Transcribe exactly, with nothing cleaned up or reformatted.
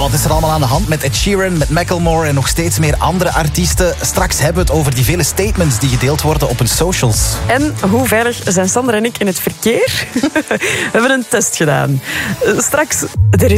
wat is er allemaal aan de hand met Ed Sheeran, met Macklemore en nog steeds meer andere artiesten? Straks hebben we het over die vele statements die gedeeld worden op hun socials. En hoe veilig zijn Sander en ik in het verkeer? We hebben een test gedaan. Straks, er is